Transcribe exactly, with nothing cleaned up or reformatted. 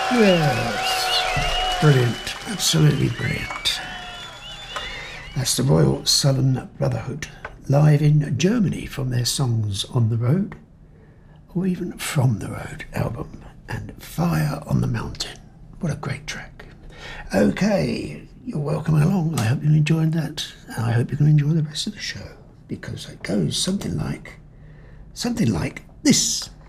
Yes, brilliant, absolutely brilliant. That's the Royal Sullen Brotherhood, live in Germany from their Songs on the Road, or even From the Road album, and Fire on the Mountain. What a great track. Okay, you're welcome along. I hope you enjoyed that, and I hope you can enjoy the rest of the show, because it goes something like, something like this.